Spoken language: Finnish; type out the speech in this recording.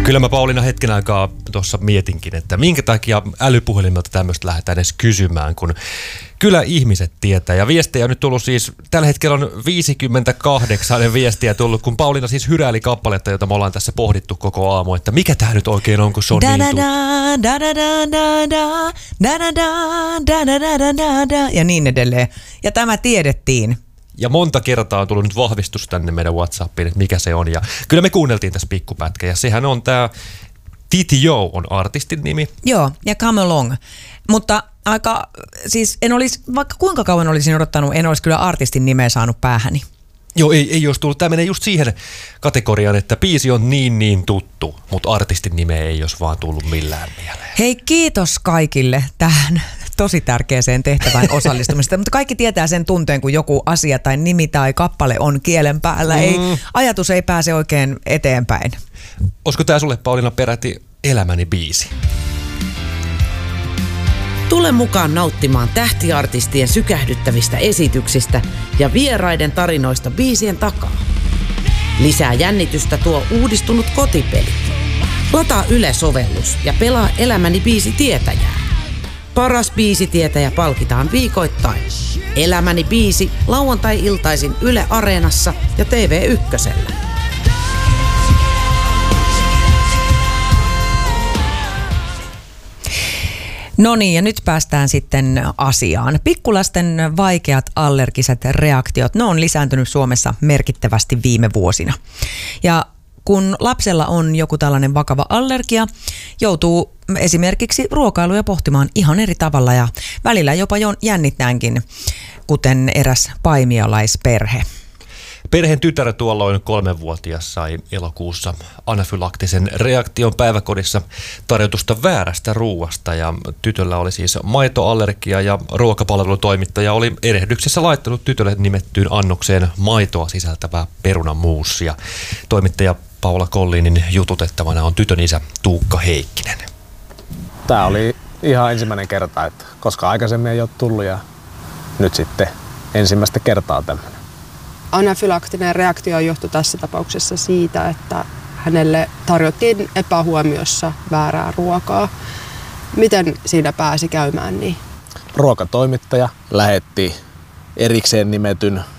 Kyllä mä Pauliina hetken aikaa tuossa mietinkin, että minkä takia älypuhelimelta tämmöistä lähdetään edes kysymään, kun kyllä ihmiset tietää. Ja viestejä on nyt tullut siis, tällä hetkellä on 58 viestiä tullut, kun Pauliina siis hyräili kappaletta, jota me ollaan tässä pohdittu koko aamu, että mikä tää nyt oikein on, kun se on niin ja niin edelleen. Ja tämä tiedettiin. Ja monta kertaa on tullut nyt vahvistus tänne meidän WhatsAppiin, että mikä se on. Ja kyllä me kuunneltiin tässä pikkupätkä. Ja sehän on tämä TTO on artistin nimi. Joo, ja Come Along. Mutta siis en olisi, vaikka kuinka kauan olisin odottanut, en olisi kyllä artistin nimeä saanut päähäni. Joo, ei olisi tullut. Tämä menee just siihen kategoriaan, että biisi on niin tuttu, mutta artistin nimeä ei olisi vaan tullut millään mieleen. Hei, kiitos kaikille tähän tosi tärkeäseen tehtävään osallistumista. Mutta kaikki tietää sen tunteen, kun joku asia tai nimi tai kappale on kielen päällä. Ajatus ei pääse oikein eteenpäin. Olisiko tämä sulle, Pauliina, peräti elämäni biisi? Tule mukaan nauttimaan tähtiartistien sykähdyttävistä esityksistä ja vieraiden tarinoista biisien takaa. Lisää jännitystä tuo uudistunut kotipeli. Lataa Yle-sovellus ja pelaa Elämäni biisitietäjää. Paras biisitietäjä palkitaan viikoittain. Elämäni biisi lauantai-iltaisin Yle Areenassa ja TV1:llä. No niin, ja nyt päästään sitten asiaan. Pikkulasten vaikeat allergiset reaktiot, ne on lisääntynyt Suomessa merkittävästi viime vuosina. Ja kun lapsella on joku tällainen vakava allergia, joutuu esimerkiksi ruokailuja pohtimaan ihan eri tavalla ja välillä jopa jännittäänkin, kuten eräs paimiolaisperhe. Perheen tytär tuolloin 3-vuotias sai elokuussa anafylaktisen reaktion päiväkodissa tarjotusta väärästä ruuasta ja tytöllä oli siis maitoallergia ja ruokapalvelutoimittaja oli erehdyksessä laittanut tytölle nimettyyn annokseen maitoa sisältävää perunamuussia. Toimittaja Paula Collinin jututettavana on tytön isä Tuukka Heikkinen. Tämä oli ihan ensimmäinen kerta, että koska aikaisemmin ei ole tullut ja nyt sitten ensimmäistä kertaa tämmöinen. Anafylaktinen reaktio johtui tässä tapauksessa siitä, että hänelle tarjottiin epähuomiossa väärää ruokaa. Miten siinä pääsi käymään niin? Ruokatoimittaja lähetti erikseen nimetyn